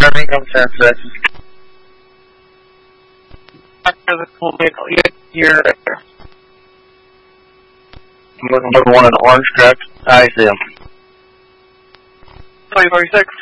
Army, come San Francisco. You're I'm looking for one in the orange truck. I see him. 2046.